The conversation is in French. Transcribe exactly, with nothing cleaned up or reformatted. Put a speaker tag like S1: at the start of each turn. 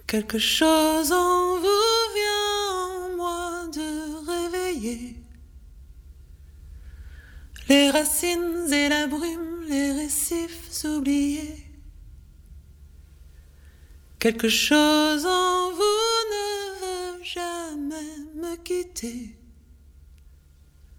S1: Quelque chose en vous vient en moi de réveiller. Les racines et la brume, les récifs oubliés. Quelque chose en vous ne veut jamais me quitter.